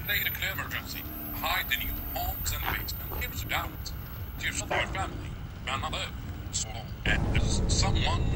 I declare emergency. Hide in your homes and basement. Here's a doubt. To yourself or your family. Another. So, and there's someone